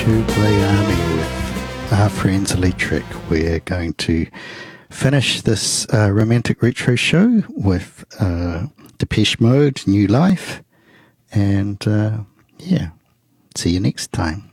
to Blade Army with our friends Electric. We're going to finish this romantic retro show with Depeche Mode, New Life, and yeah, see you next time.